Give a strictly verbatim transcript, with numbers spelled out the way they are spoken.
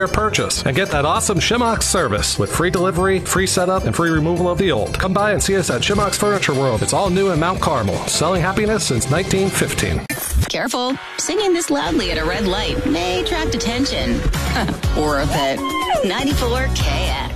purchase and get that awesome Shimox service with free delivery, free setup, and free removal of the old. Come by and see us at Shimox Furniture World. It's all new in Mount Carmel, selling happiness since nineteen fifteen. Careful, singing this loudly at a red light may attract attention. Or a pet. ninety-four K X.